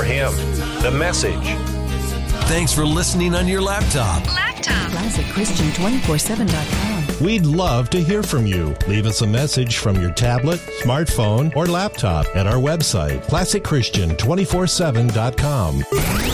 him. The Message. Thanks for listening on your laptop. ClassicChristian247.com. We'd love to hear from you. Leave us a message from your tablet, smartphone, or laptop at our website, ClassicChristian247.com.